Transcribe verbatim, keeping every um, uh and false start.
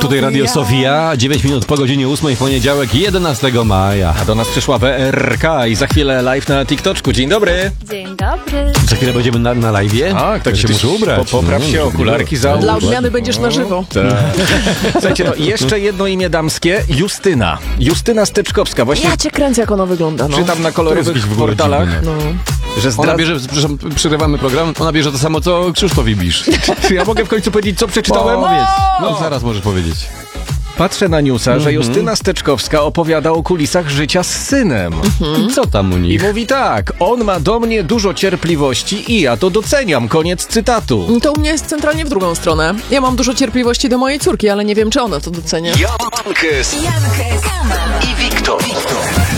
tutaj Radio Sofia, dziewięć minut po godzinie ósmej w poniedziałek, jedenastego maja. A do nas przyszła W R K i za chwilę live na TikToczku. Dzień dobry. Dzień dobry. Za chwilę będziemy na, na live'ie? Tak, tak się muszę ubrać. Po, popraw No, się, okularki załóż. Dla odmiany będziesz na żywo. Słuchajcie, no, jeszcze jedno imię damskie. Justyna. Justyna Steczkowska. Właśnie Ja cię kręcę, jak ona wygląda, no. czytam na kolorowych jakiś w ogóle portalach, dziwny. no. że Ona zdradza... bierze, przepraszam, przerywamy program, ona bierze to samo, co Krzysztof Ibisz. Czy ja mogę w końcu powiedzieć, co przeczytałem? Powiedz. No zaraz możesz powiedzieć. Patrzę na newsa, Mhm. że Justyna Steczkowska opowiada o kulisach życia z synem. I co tam u I nich? mówi tak, on ma do mnie dużo cierpliwości i ja to doceniam. Koniec cytatu. To u mnie jest centralnie w drugą stronę. Ja mam dużo cierpliwości do mojej córki, ale nie wiem, czy ona to docenia. Jankes i Wiktor.